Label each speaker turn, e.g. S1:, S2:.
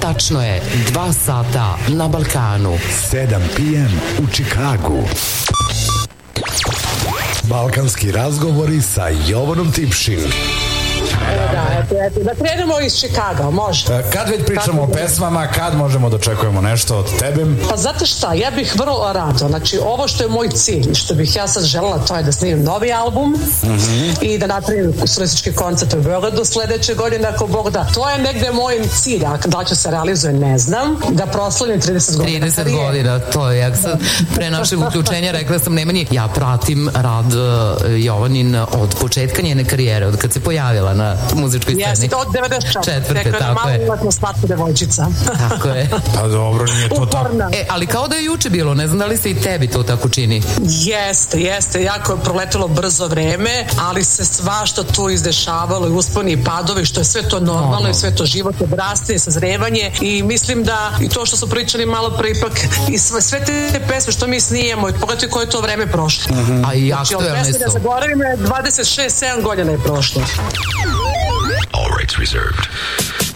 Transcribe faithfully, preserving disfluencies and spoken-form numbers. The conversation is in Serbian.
S1: Tačno je, dva sata na Balkanu.
S2: sedam pe em u Čikagu. Balkanski razgovori sa Jovanom Tipšin.
S3: Da, eto, eto, da krenemo iz Čikaga, može.
S4: Kad već pričamo o pesmama, kad možemo da očekujemo nešto od tebe?
S3: Pa znate šta, ja bih vrlo rado, znači ovo što je moj cilj, što bih ja sad želela, to je da snimim novi album mm-hmm. i da napravim solistički koncert u Beogradu sledeće godine, ako Bog da. To je negde moj cilj, a da će se realizuje, ne znam, da proslavim trideset godina.
S1: trideset godina, to je, ja sad pre našeg uključenja rekla sam Nemanji, ja pratim rad Jovanin od početka njene karijere, od kad se pojavila na muzičkoj sceni.
S3: Jeste, od devedeset
S1: četvrte, tako je.
S3: Malo slatka devojčica.
S1: Tako je.
S4: Pa dobro, nije to tako.
S1: E, ali kao da je juče bilo, ne znam da li se i tebi to tako čini.
S3: Jeste, jeste, jako je proletelo brzo vreme, ali se svašta tu izdešavalo i usponi i padovi, što je sve to normalno i sve to život, odrastanje, sazrevanje i mislim da i to što su pričali malo pre ipak i sve, sve te pesme što mi snijemo i pogledajte koje je to vreme prošlo.
S1: Uh-huh. A i
S3: znači,
S1: aktuelne su.
S3: Da zaboravim, dvadeset šest sedam godina je prošlo.
S5: All rights reserved.